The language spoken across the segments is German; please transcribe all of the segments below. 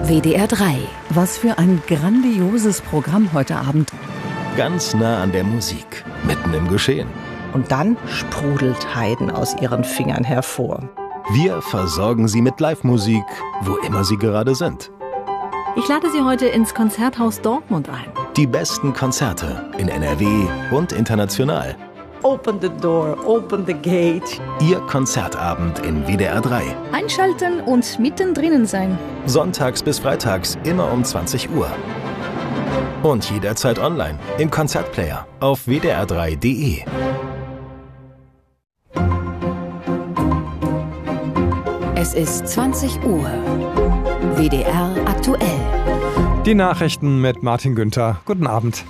WDR 3. Was für ein grandioses Programm heute Abend. Ganz nah an der Musik, mitten im Geschehen. Und dann sprudelt Haydn aus ihren Fingern hervor. Wir versorgen Sie mit Live-Musik, wo immer Sie gerade sind. Ich lade Sie heute ins Konzerthaus Dortmund ein. Die besten Konzerte in NRW und international. Open the door, open the gate. Ihr Konzertabend in WDR 3. Einschalten und mittendrin sein. Sonntags bis freitags immer um 20 Uhr. Und jederzeit online im Konzertplayer auf wdr3.de. Es ist 20 Uhr. WDR aktuell. Die Nachrichten mit Martin Günther. Guten Abend.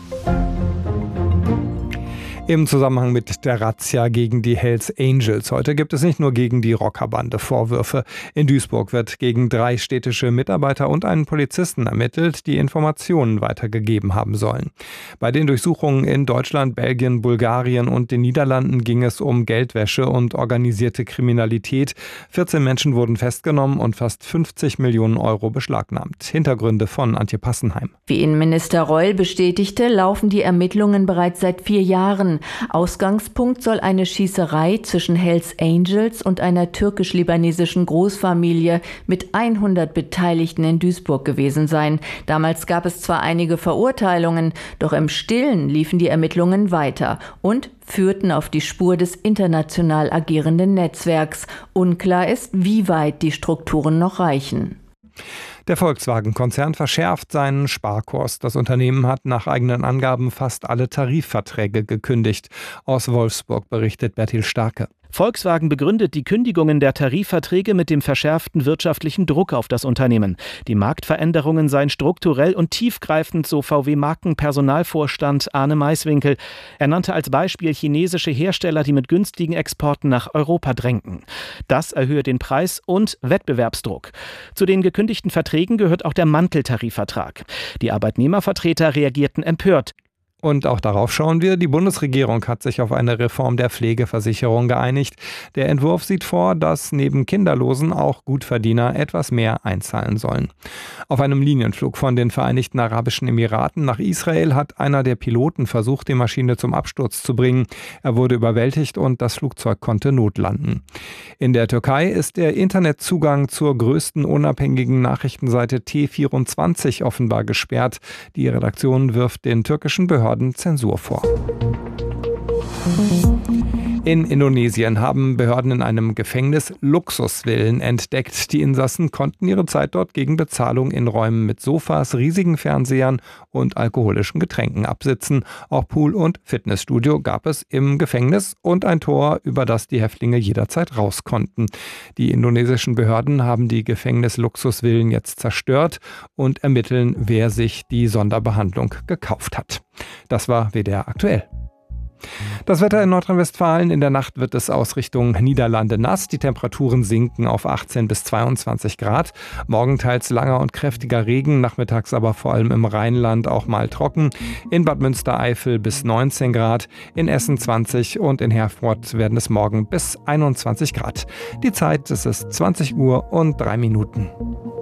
Im Zusammenhang mit der Razzia gegen die Hells Angels heute gibt es nicht nur gegen die Rockerbande Vorwürfe. In Duisburg wird gegen 3 städtische Mitarbeiter und einen Polizisten ermittelt, die Informationen weitergegeben haben sollen. Bei den Durchsuchungen in Deutschland, Belgien, Bulgarien und den Niederlanden ging es um Geldwäsche und organisierte Kriminalität. 14 Menschen wurden festgenommen und fast 50 Millionen Euro beschlagnahmt. Hintergründe von Antje Passenheim. Wie Innenminister Reul bestätigte, laufen die Ermittlungen bereits seit 4 Jahren. Ausgangspunkt soll eine Schießerei zwischen Hells Angels und einer türkisch-libanesischen Großfamilie mit 100 Beteiligten in Duisburg gewesen sein. Damals gab es zwar einige Verurteilungen, doch im Stillen liefen die Ermittlungen weiter und führten auf die Spur des international agierenden Netzwerks. Unklar ist, wie weit die Strukturen noch reichen. Der Volkswagen-Konzern verschärft seinen Sparkurs. Das Unternehmen hat nach eigenen Angaben fast alle Tarifverträge gekündigt. Aus Wolfsburg berichtet Bertil Starke. Volkswagen begründet die Kündigungen der Tarifverträge mit dem verschärften wirtschaftlichen Druck auf das Unternehmen. Die Marktveränderungen seien strukturell und tiefgreifend, so VW-Markenpersonalvorstand Arne Maiswinkel. Er nannte als Beispiel chinesische Hersteller, die mit günstigen Exporten nach Europa drängten. Das erhöhe den Preis und Wettbewerbsdruck. Zu den gekündigten Verträgen gehört auch der Manteltarifvertrag. Die Arbeitnehmervertreter reagierten empört. Und auch darauf schauen wir. Die Bundesregierung hat sich auf eine Reform der Pflegeversicherung geeinigt. Der Entwurf sieht vor, dass neben Kinderlosen auch Gutverdiener etwas mehr einzahlen sollen. Auf einem Linienflug von den Vereinigten Arabischen Emiraten nach Israel hat einer der Piloten versucht, die Maschine zum Absturz zu bringen. Er wurde überwältigt und das Flugzeug konnte notlanden. In der Türkei ist der Internetzugang zur größten unabhängigen Nachrichtenseite T24 offenbar gesperrt. Die Redaktion wirft den türkischen Behörden Zensur vor. In Indonesien haben Behörden in einem Gefängnis Luxusvillen entdeckt. Die Insassen konnten ihre Zeit dort gegen Bezahlung in Räumen mit Sofas, riesigen Fernsehern und alkoholischen Getränken absitzen. Auch Pool- und Fitnessstudio gab es im Gefängnis und ein Tor, über das die Häftlinge jederzeit raus konnten. Die indonesischen Behörden haben die Gefängnis-Luxusvillen jetzt zerstört und ermitteln, wer sich die Sonderbehandlung gekauft hat. Das war WDR aktuell. Das Wetter in Nordrhein-Westfalen: In der Nacht wird es aus Richtung Niederlande nass. Die Temperaturen sinken auf 18 bis 22 Grad. Morgen teils langer und kräftiger Regen, nachmittags aber vor allem im Rheinland auch mal trocken. In Bad Münstereifel bis 19 Grad, in Essen 20 und in Herford werden es morgen bis 21 Grad. Die Zeit, es ist 20 Uhr und 3 Minuten.